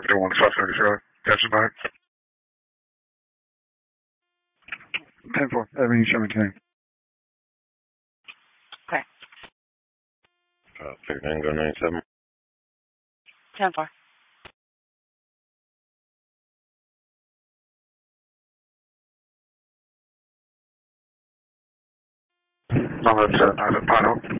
1 suspect, testify. 10-4, Avenue 17. Okay. 39, go 97. 10-4. No, that's Pine Oak.